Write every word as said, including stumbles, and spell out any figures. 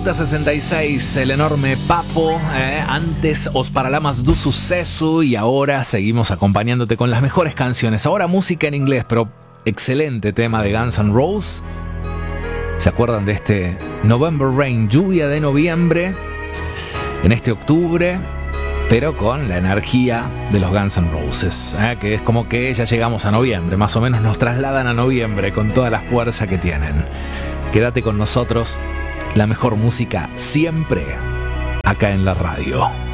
Ruta sesenta y seis, el enorme Papo, eh, antes Os Paralamas do Suceso, y ahora seguimos acompañándote con las mejores canciones. Ahora música en inglés, pero excelente tema de Guns N' Roses. ¿Se acuerdan de este November Rain, lluvia de noviembre, en este octubre, pero con la energía de los Guns N' Roses, eh, que es como que ya llegamos a noviembre, más o menos nos trasladan a noviembre con toda la fuerza que tienen. Quédate con nosotros, la mejor música siempre acá en la radio.